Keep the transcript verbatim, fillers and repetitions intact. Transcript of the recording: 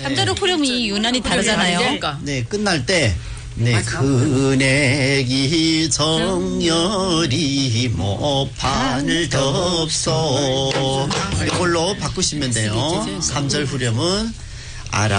잠자로 후렴이 유난히 다르잖아요. 네, 끝날 때 네, 그네기 정열이 모판을 덮소 이걸로 바꾸시면 돼요. 삼 절 후렴은 알아